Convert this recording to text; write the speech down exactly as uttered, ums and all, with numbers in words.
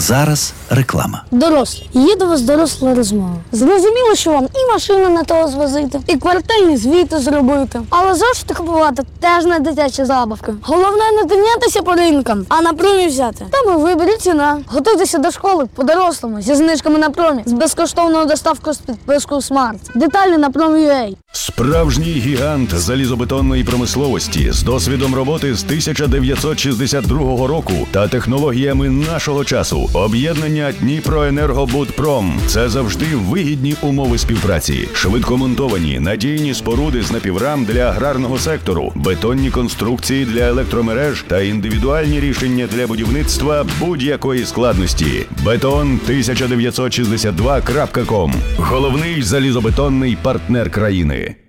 Зараз реклама. Дорослі. Є до вас доросла розмова. Зрозуміло, що вам і машину на того звозити, і квартальні звіти зробити. Але зошити купувати теж не дитячі забавки. Головне не тинятися по ринкам, а на промі взяти. Там і виберіть ціна. Готуйтеся до школи по-дорослому, зі знижками на промі, з безкоштовною доставкою з підпискою Смарт. Деталі на промі.ua. Справжній гігант залізобетонної промисловості з досвідом роботи з тисяча дев'ятсот шістдесят другого року та технологіями нашого часу. Об'єднання Дніпроенергобудпром – це завжди вигідні умови співпраці. Швидкомонтовані, надійні споруди з напіврам для аграрного сектору, бетонні конструкції для електромереж та індивідуальні рішення для будівництва будь-якої складності. бетон тисяча дев'ятсот шістдесят два крапка ком – головний залізобетонний партнер країни.